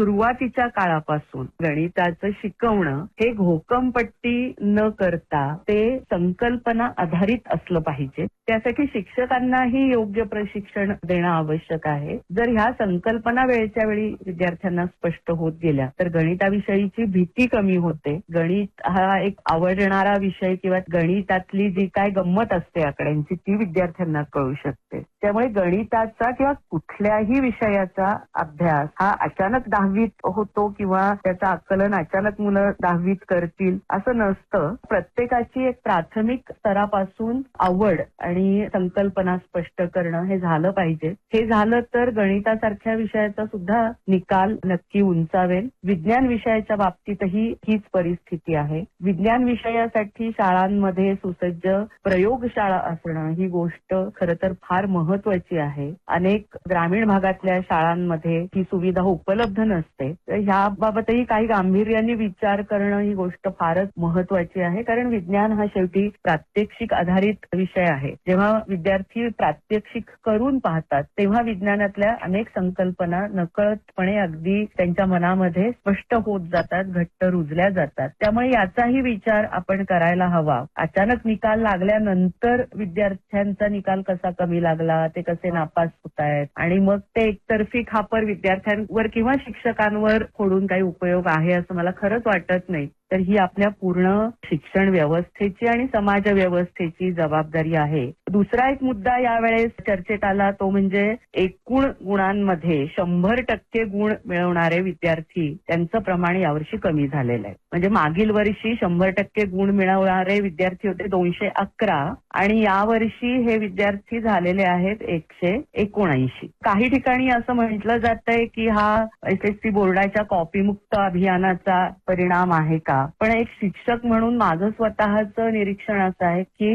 सुरुवातीच्या काळापासून गणिताचं शिकवणं हे घोकमपट्टी न करता ते संकल्पना आधारित असलं पाहिजे. त्यासाठी शिक्षकांनाही योग्य प्रशिक्षण देणं आवश्यक आहे. जर ह्या संकल्पना वेळच्या वेळी विद्यार्थ्यांना स्पष्ट होत गेल्या तर गणिताविषयीची भीती कमी होते. गणित हा एक आवडणारा विषय किंवा गणितातली जी काय गंमत असते आकड्यांची ती विद्यार्थ्यांना कळू शकते. त्यामुळे गणिताचा किंवा कुठल्याही विषयाचा अभ्यास हा अचानक 10वीत होतो किंवा त्याचं आकलन अचानक मुलं 10वीत करतील असं नसतं. प्रत्येकाची एक प्राथमिक स्तरापासून आवड आणि संकल्पना स्पष्ट करणं हे झालं पाहिजे. हे झालं तर गणितासारख्या विषयाचा सुद्धा निकाल नक्की उंचावेल. विज्ञान विषयाच्या बाबतीतही हीच परिस्थिती आहे. विज्ञान विषयासाठी शाळांमध्ये सुसज्ज प्रयोगशाळा असणं ही गोष्ट खरं तर फार महत्वाची आहे. अनेक ग्रामीण भागातल्या शाळांमध्ये ही सुविधा उपलब्ध नसते. तर ह्याबाबतही काही गांभीर्याने विचार करणं ही गोष्ट फारच महत्वाची आहे. कारण विज्ञान हा शेवटी प्रात्यक्षिक आधारित विषय आहे. जेव्हा विद्यार्थी प्रात्यक्षिक करून पाहतात तेव्हा विज्ञानातल्या अनेक संकल्पना नकळतपणे अगदी त्यांच्या मनामध्ये स्पष्ट होत जातात, घट्ट रुजल्या जातात. त्यामुळे याचाही विचार आपण करायला हवा. अचानक निकाल लागल्यानंतर विद्यार्थ्यांचा निकाल कसा कमी लागला, ते कसे नापास होत आहेत आणि मग ते एकतर्फी खापर विद्यार्थ्यांवर किंवा शिक्षकांवर फोडून काही उपयोग आहे असं मला खरंच वाटत नाही. तर ही आपल्या पूर्ण शिक्षण व्यवस्थेची आणि समाज व्यवस्थेची जबाबदारी आहे. दुसरा एक मुद्दा यावेळेस चर्चेत आला तो म्हणजे एकूण गुणांमध्ये 100% गुण मिळवणारे विद्यार्थी त्यांचं प्रमाण यावर्षी कमी झालेलं आहे. म्हणजे मागील वर्षी 100% गुण मिळवणारे विद्यार्थी होते 211 आणि यावर्षी हे विद्यार्थी झालेले आहेत 179. काही ठिकाणी असं म्हटलं जातंय की हा SSC बोर्डाच्या कॉपीमुक्त अभियानाचा परिणाम आहे का? पण एक शिक्षक म्हणून माझं स्वतःचं निरीक्षण असं आहे की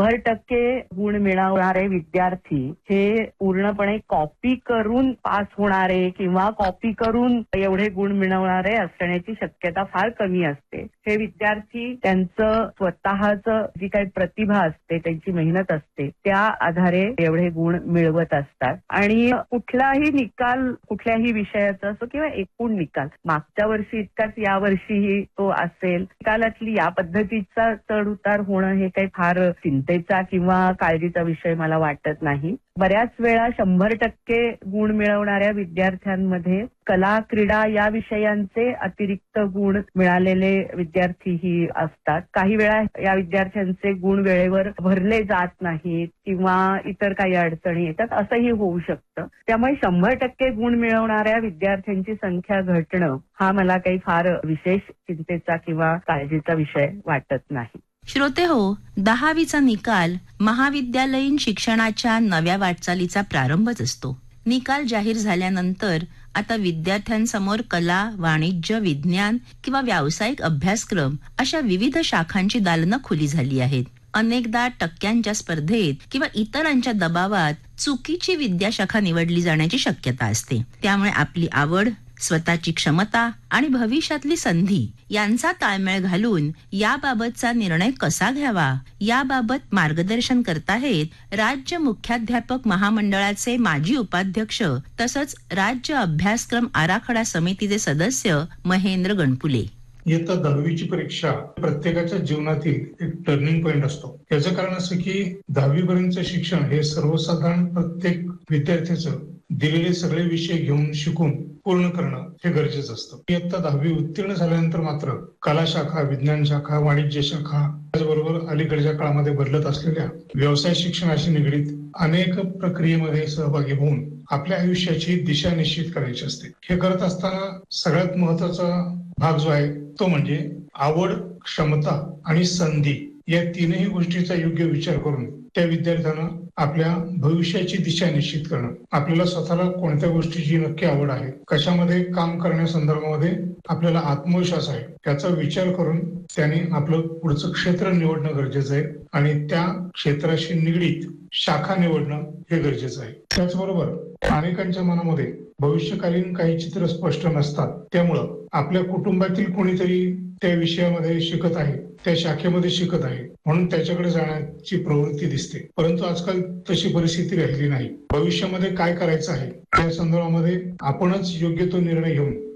100% गुण मिळवणारे विद्यार्थी हे पूर्णपणे कॉपी करून पास होणारे किंवा कॉपी करून एवढे गुण मिळवणारे असण्याची शक्यता फार कमी असते. हे विद्यार्थी त्यांचं स्वतःचं जी काही प्रतिभा असते, त्यांची मेहनत असते त्या आधारे एवढे गुण मिळवत असतात. आणि कुठलाही निकाल कुठल्याही विषयाचा असो किंवा एकूण निकाल मागच्या वर्षी इतकाच या वर्षीही तो असेल, निकालातली या पद्धतीचा चढ उतार होणं हे काही फार चिंतेचा किंवा काळजीचा विषय मला वाटत नाही. बऱ्याच वेळा 100% गुण मिळवणाऱ्या विद्यार्थ्यांमध्ये कला, क्रीडा या विषयांचे अतिरिक्त गुण मिळालेले विद्यार्थीही असतात. काही वेळा या विद्यार्थ्यांचे गुण वेळेवर भरले जात नाहीत किंवा इतर काही अडचणी येतात, असंही होऊ शकतं. त्यामुळे 100% गुण मिळवणाऱ्या विद्यार्थ्यांची संख्या घटणं हा मला काही फार विशेष चिंतेचा किंवा काळजीचा विषय वाटत नाही. श्रोते हो, 10वीचा निकाल महाविद्यालयीन शिक्षणाच्या नव्या वाटचालीचा प्रारंभच असतो. निकाल जाहीर झाल्यानंतर आता विद्यार्थ्यांसमोर कला, वाणिज्य, विज्ञान किंवा व्यावसायिक अभ्यासक्रम अशा विविध शाखांची दालनं खुली झाली आहेत. अनेकदा टक्क्यांच्या स्पर्धेत किंवा इतरांच्या दबावात चुकीची विद्याशाखा निवडली जाण्याची शक्यता असते. त्यामुळे आपली आवड, स्वतःची क्षमता आणि भविष्यातली संधी यांचा ताळमेळ घालून याबाबतचा निर्णय कसा घ्यावा याबाबत मार्गदर्शन करताहेत राज्य मुख्याध्यापक महामंडळाचे माजी उपाध्यक्ष तसंच राज्य अभ्यासक्रम आराखडा समितीचे सदस्य महेंद्र गणपुले. इयत्ता 10वीची परीक्षा प्रत्येकाच्या जीवनातील एक टर्निंग पॉइंट असतो. याचं कारण असं की 10वी पर्यंतचं शिक्षण हे सर्वसाधारण प्रत्येक विद्यार्थ्याचं दिलेले सगळे विषय घेऊन शिकून पूर्ण करणं हे गरजेचं असतं. इयत्ता 10वी उत्तीर्ण झाल्यानंतर मात्र कला शाखा, विज्ञान शाखा, वाणिज्य शाखा त्याचबरोबर अलीकडच्या काळामध्ये बदलत असलेल्या व्यवसाय शिक्षणाशी निगडीत अनेक प्रक्रियेमध्ये सहभागी होऊन आपल्या आयुष्याची दिशा निश्चित करायची असते. हे करत असताना सगळ्यात महत्वाचा भाग जो आहे तो म्हणजे आवड, क्षमता आणि संधी या तीनही गोष्टीचा योग्य विचार करून त्या विद्यार्थ्यांना आपल्या भविष्याची दिशा निश्चित करणं. आपल्याला स्वतःला कोणत्या गोष्टीची नक्की आवड आहे, कशामध्ये काम करण्यासंदर्भामध्ये आपल्याला आत्मविश्वास आहे याचा विचार करून त्याने आपलं पुढचं क्षेत्र निवडणं गरजेचं आहे आणि त्या क्षेत्राशी निगडीत शाखा निवडणं हे गरजेचं आहे. त्याचबरोबर अनेकांच्या मनामध्ये भविष्यकालीन काही चित्र स्पष्ट नसतात. त्यामुळं आपल्या कुटुंबातील कोणीतरी त्या विषयामध्ये शिकत आहे, त्या शाखेमध्ये शिकत आहे म्हणून त्याच्याकडे जाण्याची प्रवृत्ती दिसते. परंतु आजकाल तशी परिस्थिती राहिली नाही. भविष्यामध्ये काय करायचं आहे त्या संदर्भामध्ये आपणच योग्य तो निर्णय घेऊन